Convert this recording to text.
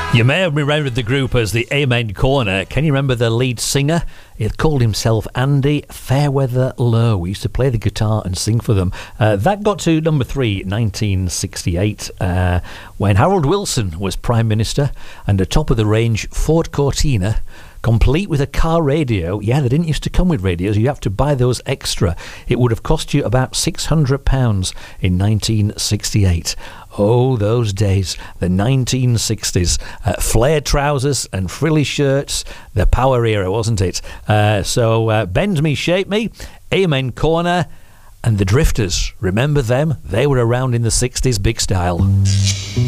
You may have remembered the group as the Amen Corner. Can you remember the lead singer? He called himself Andy Fairweather Lowe. He used to play the guitar and sing for them. That got to number 3, 1968, when Harold Wilson was Prime Minister, and a top-of-the-range Ford Cortina, complete with a car radio. Yeah, they didn't used to come with radios. You have to buy those extra. It would have cost you about £600 in 1968. Oh, those days, the 1960s. Flared trousers and frilly shirts, the power era, wasn't it? So Bend Me, Shape Me, Amen Corner, and the Drifters. Remember them? They were around in the 60s, big style.